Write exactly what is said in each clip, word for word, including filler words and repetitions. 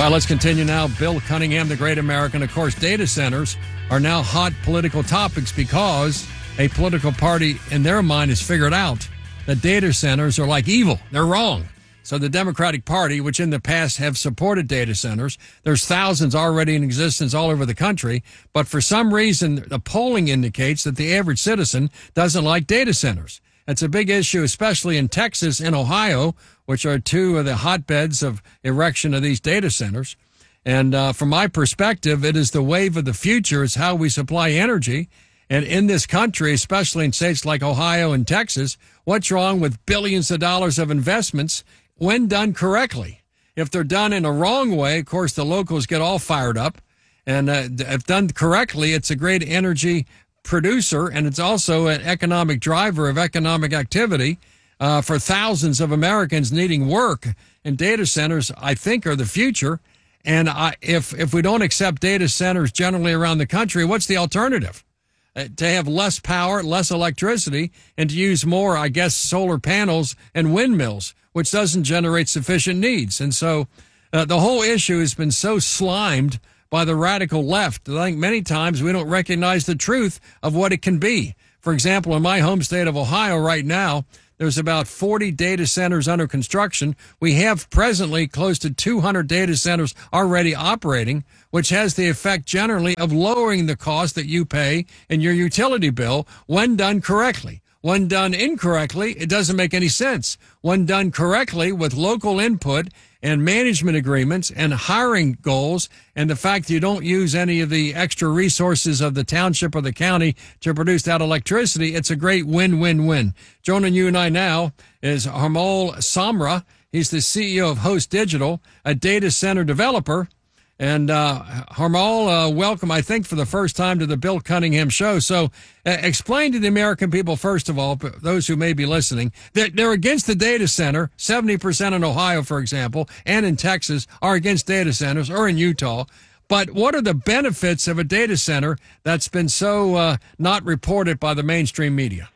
right, let's continue now. Bill Cunningham, the great American. Of course, data centers are now hot political topics because a political party in their mind has figured out that data centers are like evil. They're wrong. So the Democratic Party, which in the past have supported data centers, there's thousands already in existence all over the country. But for some reason, the polling indicates that the average citizen doesn't like data centers. It's a big issue, especially in Texas and Ohio, which are two of the hotbeds of erection of these data centers. And uh, from my perspective, it is the wave of the future. It's how we supply energy. And in this country, especially in states like Ohio and Texas, what's wrong with billions of dollars of investments when done correctly? If they're done in a wrong way, of course, the locals get all fired up. And uh, if done correctly, it's a great energy producer, and it's also an economic driver of economic activity uh, for thousands of Americans needing work. And data centers, I think, are the future. And I, if if we don't accept data centers generally around the country, what's the alternative? Uh, to have less power, less electricity, and to use more, I guess, solar panels and windmills, which doesn't generate sufficient needs. And so uh, the whole issue has been so slimed by the radical left. I think many times we don't recognize the truth of what it can be. For example, in my home state of Ohio right now, there's about forty data centers under construction. We have presently close to two hundred data centers already operating, which has the effect generally of lowering the cost that you pay in your utility bill when done correctly. When done incorrectly, it doesn't make any sense. When done correctly with local input and management agreements and hiring goals, and the fact that you don't use any of the extra resources of the township or the county to produce that electricity, it's a great win-win-win. Joining you and I now is Harmol Samra. He's the C E O of Host Digital, a data center developer. And uh, Harmol, uh, welcome, I think, for the first time to the Bill Cunningham Show. So uh, explain to the American people, first of all, those who may be listening, that they're against the data center. seventy percent in Ohio, for example, and in Texas are against data centers, or in Utah. But what are the benefits of a data center that's been so uh, not reported by the mainstream media?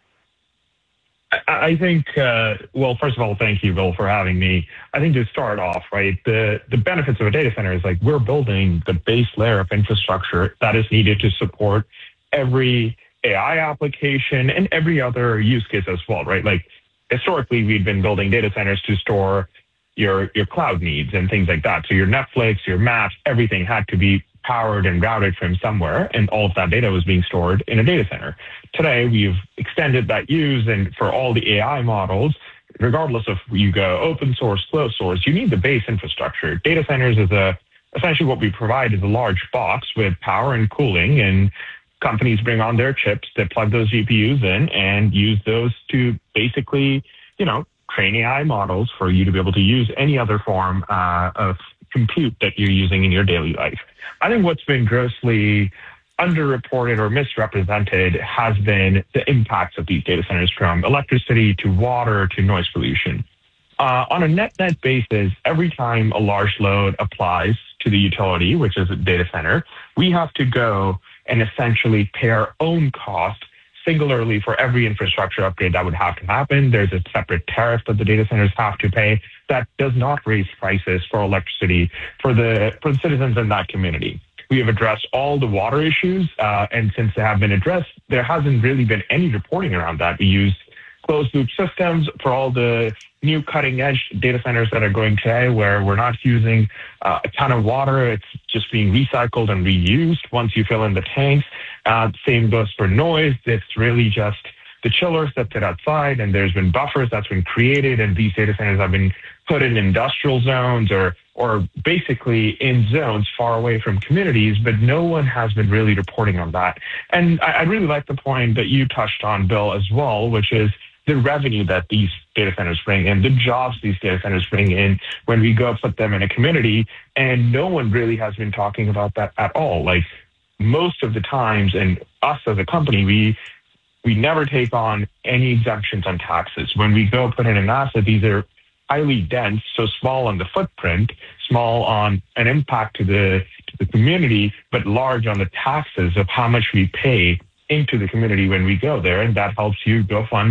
I think, uh, well, first of all, thank you, Bill, for having me. I think to start off, right, the, the benefits of a data center is like we're building the base layer of infrastructure that is needed to support every A I application and every other use case as well, right? Like historically, we've been building data centers to store your, your cloud needs and things like that. So your Netflix, your maps, everything had to be powered and routed from somewhere, and all of that data was being stored in a data center. Today, we've extended that use, and for all the A I models, regardless of you go open source, closed source, you need the base infrastructure. Data centers is a essentially what we provide is a large box with power and cooling, and companies bring on their chips that plug those G P Us in and use those to basically, you know, train A I models for you to be able to use any other form uh, of compute that you're using in your daily life. I think what's been grossly underreported or misrepresented has been the impacts of these data centers, from electricity to water to noise pollution. Uh, on a net-net basis, every time a large load applies to the utility, which is a data center, we have to go and essentially pay our own cost singularly for every infrastructure upgrade that would have to happen. There's a separate tariff that the data centers have to pay that does not raise prices for electricity for the, for the citizens in that community. We have addressed all the water issues, uh, and since they have been addressed, there hasn't really been any reporting around that. We use closed-loop systems for all the new cutting-edge data centers that are going today, where we're not using uh, a ton of water. It's just being recycled and reused once you fill in the tanks. Uh, same goes for noise. It's really just the chillers that sit outside, and there's been buffers that's been created, and these data centers have been put in industrial zones or or basically in zones far away from communities, but no one has been really reporting on that. And I, I really like the point that you touched on, Bill, as well, which is the revenue that these data centers bring in, the jobs these data centers bring in when we go put them in a community, and no one really has been talking about that at all. Like most of the times, and us as a company, we we never take on any exemptions on taxes. When we go put in an asset, these are highly dense, so small on the footprint, small on an impact to the, to the community, but large on the taxes of how much we pay into the community when we go there. And that helps you go fund the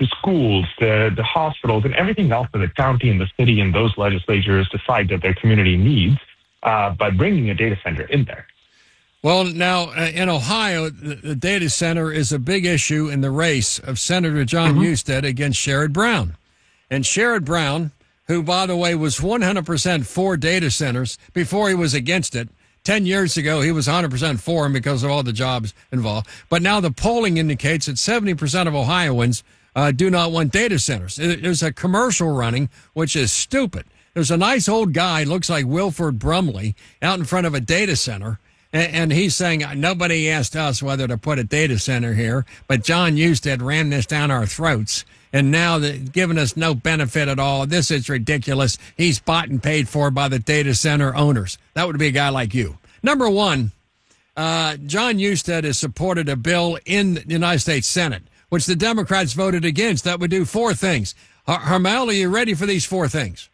the schools, the, the hospitals, and everything else that the county and the city and those legislatures decide that their community needs uh, by bringing a data center in there. Well, now, uh, in Ohio, the, the data center is a big issue in the race of Senator John mm-hmm. Husted against Sherrod Brown. And Sherrod Brown, who, by the way, was one hundred percent for data centers before he was against it. Ten years ago, he was one hundred percent for them because of all the jobs involved. But now the polling indicates that seventy percent of Ohioans uh, do not want data centers. There's a commercial running, which is stupid. There's a nice old guy, looks like Wilford Brumley, out in front of a data center. And he's saying, nobody asked us whether to put a data center here, but John Husted ran this down our throats. And now they're giving us no benefit at all. This is ridiculous. He's bought and paid for by the data center owners. That would be a guy like you. Number one, uh, John Husted has supported a bill in the United States Senate, which the Democrats voted against. That would do four things. Harmel, are you ready for these four things?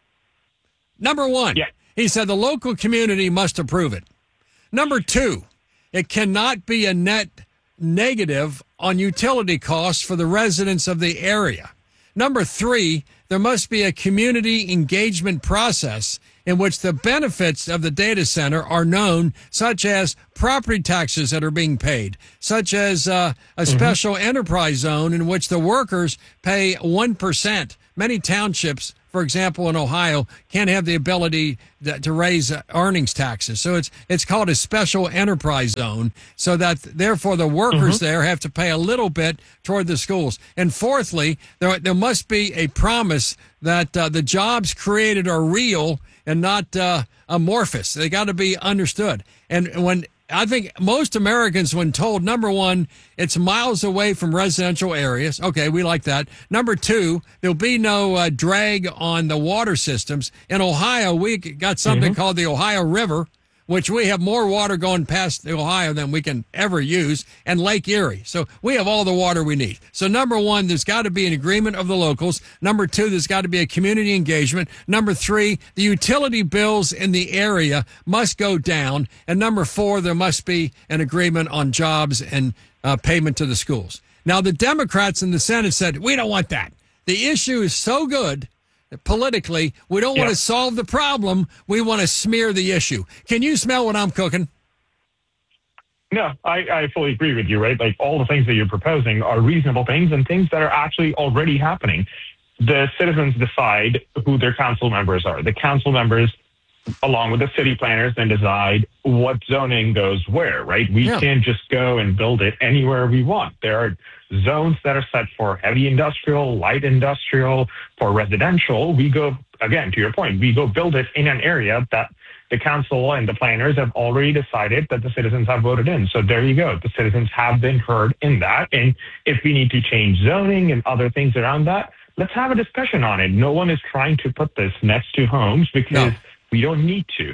Number one, yeah. He said the local community must approve it. Number two, it cannot be a net negative on utility costs for the residents of the area. Number three, there must be a community engagement process in which the benefits of the data center are known, such as property taxes that are being paid, such as uh, a mm-hmm. special enterprise zone in which the workers pay one percent. Many townships, for example, in Ohio, can't have the ability to raise earnings taxes. So it's it's called a special enterprise zone, so that therefore the workers mm-hmm. there have to pay a little bit toward the schools. And fourthly, there, there must be a promise that uh, the jobs created are real and not uh, amorphous. They got to be understood. And when I think most Americans, when told, number one, it's miles away from residential areas. Okay, we like that. Number two, there'll be no uh, drag on the water systems. In Ohio, we got something mm-hmm. called the Ohio River, which we have more water going past the Ohio than we can ever use, and Lake Erie. So we have all the water we need. So number one, there's got to be an agreement of the locals. Number two, there's got to be a community engagement. Number three, the utility bills in the area must go down. And number four, there must be an agreement on jobs and uh, payment to the schools. Now, the Democrats in the Senate said, we don't want that. The issue is so good politically, we don't yeah. want to solve the problem. We want to smear the issue. Can you smell what I'm cooking? No, I, I fully agree with you, right? Like all the things that you're proposing are reasonable things and things that are actually already happening. The citizens decide who their council members are. The council members, along with the city planners, then decide what zoning goes where, right? We yeah. can't just go and build it anywhere we want. There are zones that are set for heavy industrial, light industrial, for residential. We go, again, to your point, we go build it in an area that the council and the planners have already decided that the citizens have voted in. So there you go. The citizens have been heard in that. And if we need to change zoning and other things around that, let's have a discussion on it. No one is trying to put this next to homes because no. we don't need to.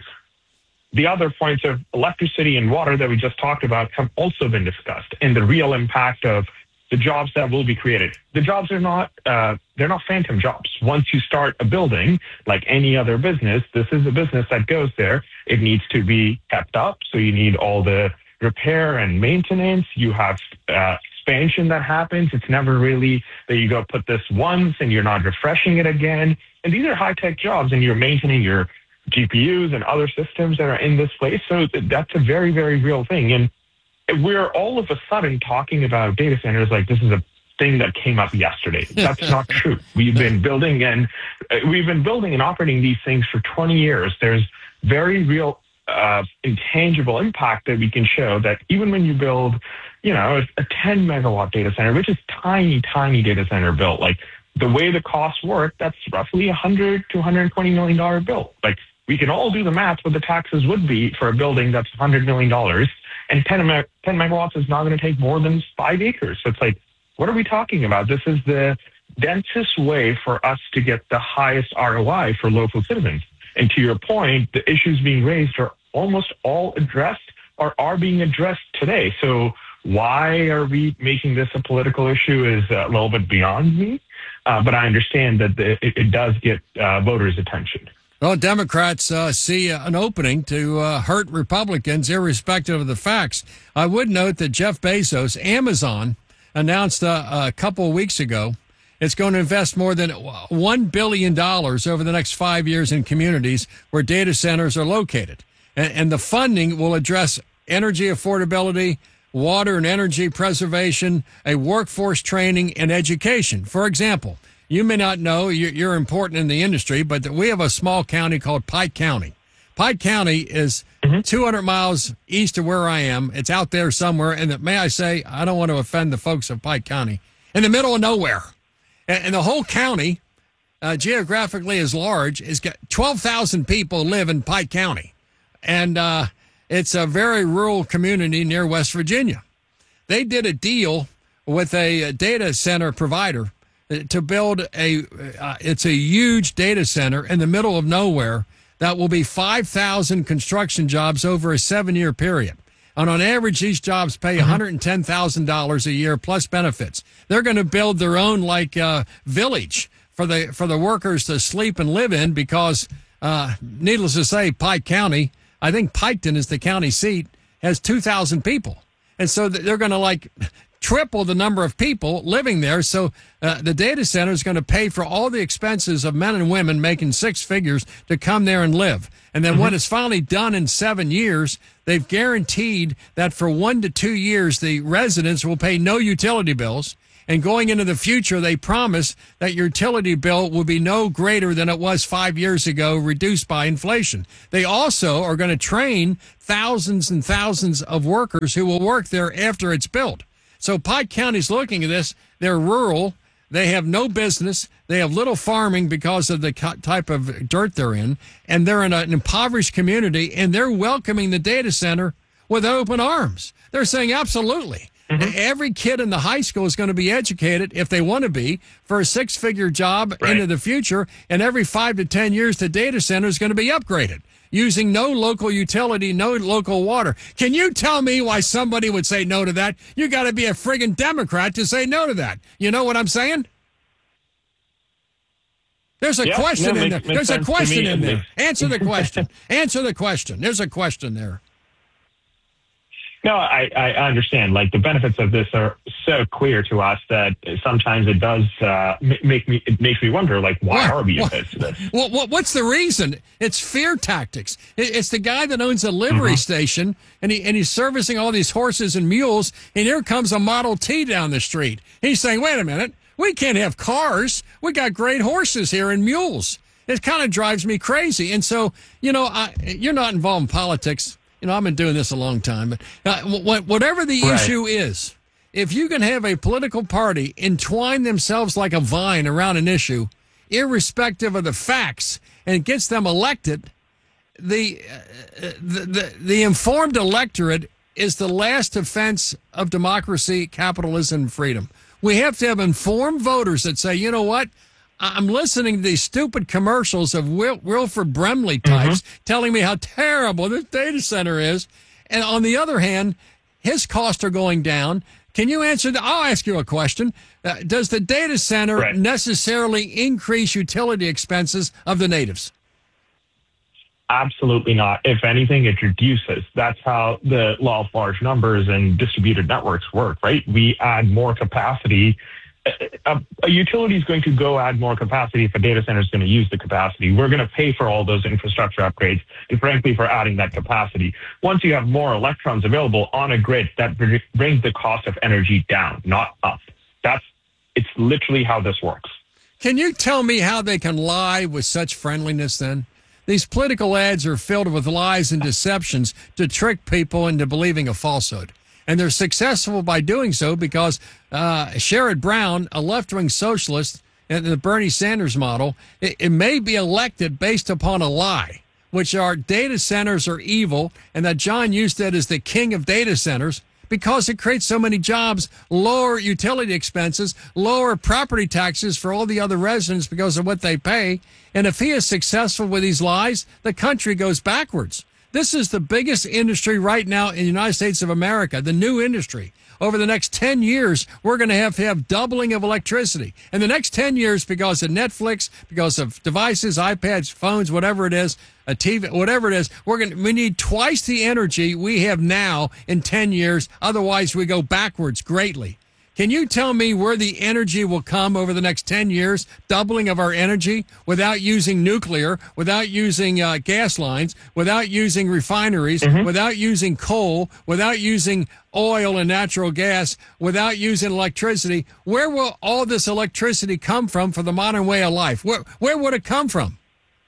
The other points of electricity and water that we just talked about have also been discussed, and the real impact of the jobs that will be created. The jobs are not, uh, they're not phantom jobs. Once you start a building, like any other business, this is a business that goes there. It needs to be kept up. So you need all the repair and maintenance. You have uh, expansion that happens. It's never really that you go put this once and you're not refreshing it again. And these are high-tech jobs, and you're maintaining your G P Us and other systems that are in this place. So that's a very, very real thing. And we're all of a sudden talking about data centers like this is a thing that came up yesterday. That's not true. We've been building and uh, we've been building and operating these things for twenty years. There's very real uh, intangible impact that we can show that even when you build, you know, a, a ten megawatt data center, which is tiny, tiny data center built, like the way the costs work, that's roughly a hundred to one hundred twenty million dollars bill. Like we can all do the math what the taxes would be for a building that's one hundred million dollars. And ten, ten megawatts is not going to take more than five acres. So it's like, what are we talking about? This is the densest way for us to get the highest R O I for local citizens. And to your point, the issues being raised are almost all addressed or are being addressed today. So why are we making this a political issue is a little bit beyond me. Uh, but I understand that the, it, it does get uh, voters' attention. Well, Democrats uh, see an opening to uh, hurt Republicans, irrespective of the facts. I would note that Jeff Bezos, Amazon, announced uh, a couple of weeks ago It's going to invest more than one billion dollars over the next five years in communities where data centers are located. And, and the funding will address energy affordability, water and energy preservation, a workforce training, and education. For example, you may not know, you're important in the industry, but we have a small county called Pike County. Pike County is mm-hmm. two hundred miles east of where I am. It's out there somewhere. And may I say, I don't want to offend the folks of Pike County, in the middle of nowhere. And, and the whole county, uh, geographically is large. It's got twelve thousand people live in Pike County. And uh, it's a very rural community near West Virginia. They did a deal with a data center provider to build a, uh, it's a huge data center in the middle of nowhere that will be five thousand construction jobs over a seven-year period. And on average, these jobs pay one hundred ten thousand dollars a year plus benefits. They're going to build their own, like, uh, village for the for the workers to sleep and live in because, uh, needless to say, Pike County, I think Piketon is the county seat, has two thousand people. And so they're going to, like, triple the number of people living there. So uh, the data center is going to pay for all the expenses of men and women making six figures to come there and live. And then mm-hmm. when it's finally done in seven years, they've guaranteed that for one to two years, the residents will pay no utility bills. And going into the future, they promise that your utility bill will be no greater than it was five years ago, reduced by inflation. They also are going to train thousands and thousands of workers who will work there after it's built. So Pike County's looking at this. They're rural. They have no business. They have little farming because of the type of dirt they're in. And they're in an impoverished community, and they're welcoming the data center with open arms. They're saying, absolutely. Mm-hmm. Every kid in the high school is going to be educated, if they want to be, for a six-figure job right. into the future. And every five to ten years, the data center is going to be upgraded using no local utility, no local water. Can you tell me why somebody would say no to that? You got to be a friggin' Democrat to say no to that. You know what I'm saying? There's a yeah, question no, in makes, there. Makes There's a question in there. Answer the question. Answer the question. There's a question there. No, I, I understand. Like, the benefits of this are so clear to us that sometimes it does uh, make me. It makes me wonder, like, why what, are we opposed to this? What, what, what's the reason? It's fear tactics. It, it's the guy that owns a livery mm-hmm. station, and he and he's servicing all these horses and mules, and here comes a Model T down the street. He's saying, "Wait a minute, we can't have cars. We got great horses here and mules." It kind of drives me crazy. And so, you know, I, you're not involved in politics. You know, I've been doing this a long time, but uh, whatever the right. issue is, if you can have a political party entwine themselves like a vine around an issue, irrespective of the facts, and it gets them elected, the, uh, the, the, the informed electorate is the last offense of democracy, capitalism, and freedom. We have to have informed voters that say, you know what? I'm listening to these stupid commercials of Wil- Wilford Brimley types mm-hmm. telling me how terrible this data center is. And on the other hand, his costs are going down. Can you answer that? I'll ask you a question. Uh, does the data center right. necessarily increase utility expenses of the natives? Absolutely not. If anything, it reduces. That's how the law of large numbers and distributed networks work, right? We add more capacity. A, a utility is going to go add more capacity if a data center is going to use the capacity. We're going to pay for all those infrastructure upgrades and, frankly, for adding that capacity. Once you have more electrons available on a grid, that brings the cost of energy down, not up. That's it's literally how this works. Can you tell me how they can lie with such friendliness then? These political ads are filled with lies and deceptions to trick people into believing a falsehood. And they're successful by doing so because uh, Sherrod Brown, a left-wing socialist in the Bernie Sanders model, it, it may be elected based upon a lie, which are data centers are evil, and that John Husted is the king of data centers because it creates so many jobs, lower utility expenses, lower property taxes for all the other residents because of what they pay. And if he is successful with these lies, the country goes backwards. This is the biggest industry right now in the United States of America, the new industry. Over the next ten years, we're going to have to have doubling of electricity. And the next ten years, because of Netflix, because of devices, iPads, phones, whatever it is, a T V, whatever it is, we're going to, we need twice the energy we have now in ten years. Otherwise, we go backwards greatly. Can you tell me where the energy will come over the next ten years, doubling of our energy, without using nuclear, without using uh, gas lines, without using refineries, mm-hmm. without using coal, without using oil and natural gas, without using electricity? Where will all this electricity come from for the modern way of life? Where, where would it come from?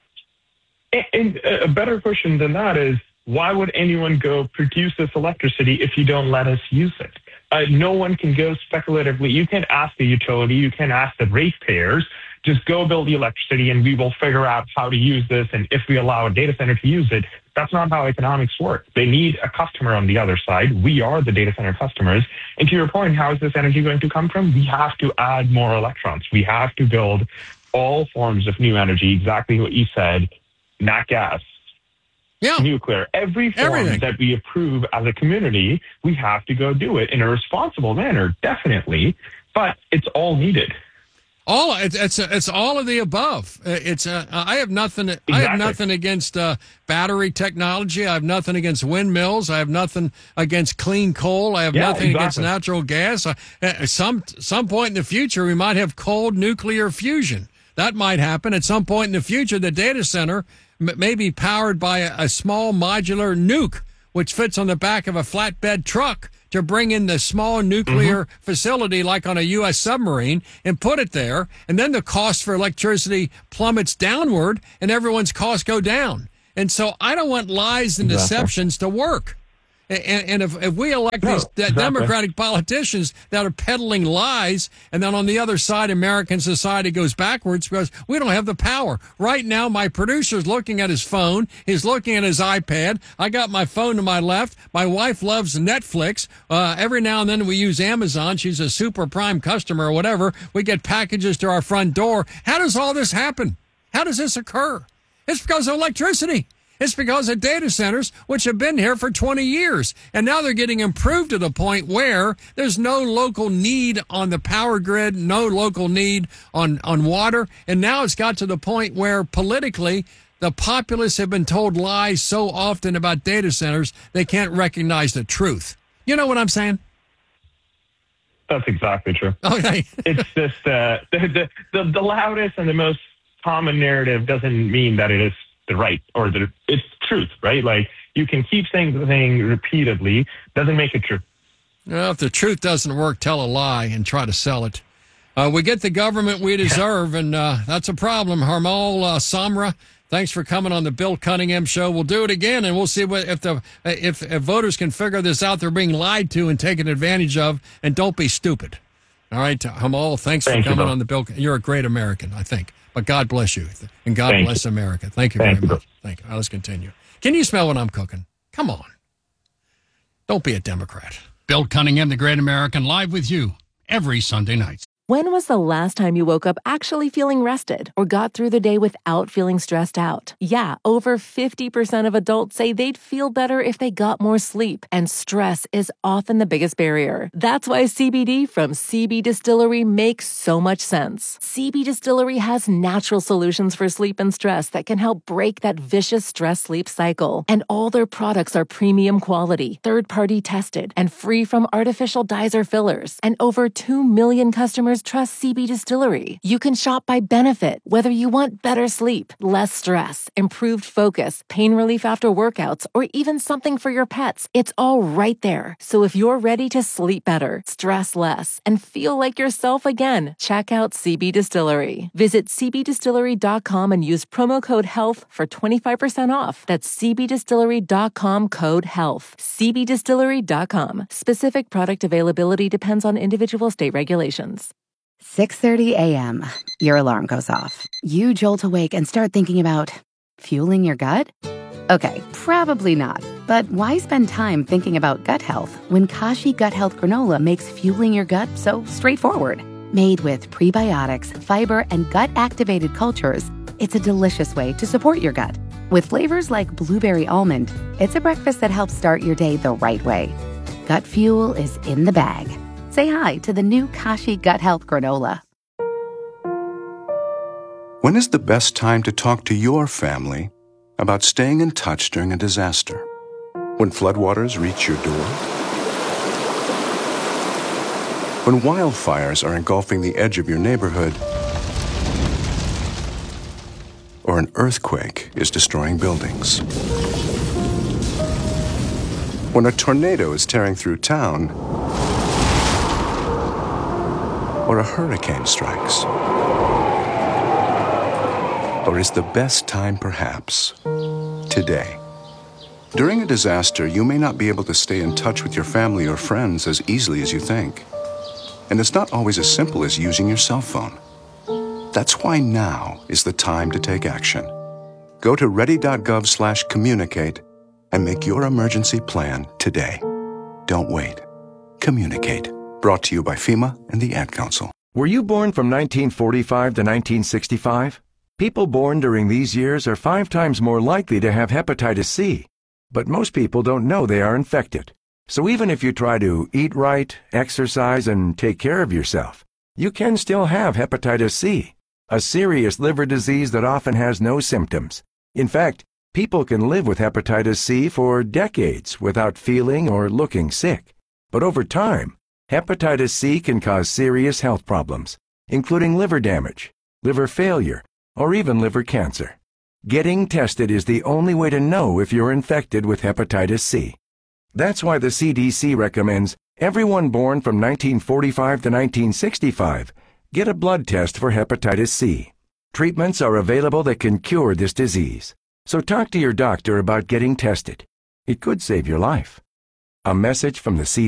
And a better question than that is, why would anyone go produce this electricity if you don't let us use it? Uh, no one can go speculatively. You can't ask the utility. You can't ask the ratepayers. Just go build the electricity and we will figure out how to use this. And if we allow a data center to use it, that's not how economics work. They need a customer on the other side. We are the data center customers. And to your point, how is this energy going to come from? We have to add more electrons. We have to build all forms of new energy, exactly what you said, nat gas, yeah. nuclear, every form Everything. that we approve as a community, we have to go do it in a responsible manner, definitely, but it's all needed. All it's it's, it's all of the above. It's uh, I have nothing. Exactly. I have nothing against uh, battery technology. I have nothing against windmills. I have nothing against clean coal. I have yeah, nothing exactly. against natural gas. Uh, at some some point in the future, we might have cold nuclear fusion. That might happen at some point in the future. The data center m- may be powered by a, a small modular nuke, which fits on the back of a flatbed truck to bring in the small nuclear mm-hmm. facility like on a U S submarine and put it there. And then the cost for electricity plummets downward and everyone's costs go down. And so I don't want lies and exactly. deceptions to work. And, and if, if we elect no, these exactly. Democratic politicians that are peddling lies, and then on the other side, American society goes backwards because we don't have the power. Right now, my producer's looking at his phone. He's looking at his iPad. I got my phone to my left. My wife loves Netflix. Uh, every now and then we use Amazon. She's a super prime customer or whatever. We get packages to our front door. How does all this happen? How does this occur? It's because of electricity. It's because of data centers, which have been here for twenty years. And now they're getting improved to the point where there's no local need on the power grid, no local need on, on water. And now it's got to the point where politically, the populace have been told lies so often about data centers, they can't recognize the truth. You know what I'm saying? That's exactly true. Okay. It's just uh, the, the, the, the loudest and the most common narrative doesn't mean that it is the right or the it's truth, right? Like you can keep saying the thing repeatedly, doesn't make it true. Well, if the truth doesn't work, tell a lie and try to sell it. Uh, we get the government we deserve, and uh, that's a problem. Harmal uh, Samra, thanks for coming on the Bill Cunningham Show. We'll do it again, and we'll see what if the if, if voters can figure this out. They're being lied to and taken advantage of, and don't be stupid. All right, Harmal, thanks Thank for you, coming Bill. on the Bill. You're a great American, I think. But God bless you, and God Thank bless you. America. Thank you Thank very you, much. Thank you. All right, let's continue. Can you smell what I'm cooking? Come on. Don't be a Democrat. Bill Cunningham, the Great American, live with you every Sunday night. When was the last time you woke up actually feeling rested or got through the day without feeling stressed out? Yeah, over fifty percent of adults say they'd feel better if they got more sleep, and stress is often the biggest barrier. That's why C B D from C B Distillery makes so much sense. C B Distillery has natural solutions for sleep and stress that can help break that vicious stress-sleep cycle. And all their products are premium quality, third-party tested, and free from artificial dyes or fillers. And over two million customers trust C B Distillery. You can shop by benefit, whether you want better sleep, less stress, improved focus, pain relief after workouts, or even something for your pets. It's all right there. So if you're ready to sleep better, stress less, and feel like yourself again, check out C B Distillery. Visit c b distillery dot com and use promo code HEALTH for twenty-five percent off. That's c b distillery dot com code HEALTH. c b distillery dot com. Specific product availability depends on individual state regulations. six thirty a.m. Your alarm goes off. You jolt awake and start thinking about fueling your gut? Okay, probably not. But why spend time thinking about gut health when Kashi Gut Health Granola makes fueling your gut so straightforward? Made with prebiotics, fiber, and gut-activated cultures, it's a delicious way to support your gut. With flavors like blueberry almond, it's a breakfast that helps start your day the right way. Gut fuel is in the bag. Say hi to the new Kashi Gut Health Granola. When is the best time to talk to your family about staying in touch during a disaster? When floodwaters reach your door? When wildfires are engulfing the edge of your neighborhood, or an earthquake is destroying buildings. When a tornado is tearing through town, or a hurricane strikes. Or is the best time perhaps today? During a disaster, you may not be able to stay in touch with your family or friends as easily as you think. And it's not always as simple as using your cell phone. That's why now is the time to take action. Go to ready.gov slash communicate and make your emergency plan today. Don't wait. Communicate. Brought to you by FEMA and the Ad Council. Were you born from nineteen forty-five to nineteen sixty-five? People born during these years are five times more likely to have hepatitis C. But most people don't know they are infected. So even if you try to eat right, exercise, and take care of yourself, you can still have hepatitis C, a serious liver disease that often has no symptoms. In fact, people can live with hepatitis C for decades without feeling or looking sick. But over time, hepatitis C can cause serious health problems, including liver damage, liver failure, or even liver cancer. Getting tested is the only way to know if you're infected with hepatitis C. That's why the C D C recommends everyone born from nineteen forty-five to nineteen sixty-five get a blood test for hepatitis C. Treatments are available that can cure this disease. So talk to your doctor about getting tested. It could save your life. A message from the C D C.